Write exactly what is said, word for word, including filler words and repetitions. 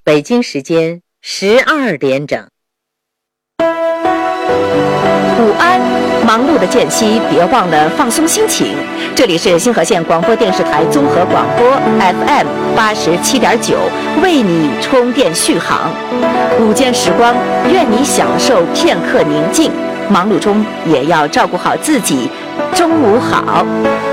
北京时间十二点整。 午安，忙碌的间隙别忘了放松心情。这里是星河县广播电视台综合广播 F M 八十七点九，为你充电续航。午间时光，愿你享受片刻宁静，忙碌中也要照顾好自己。中午好。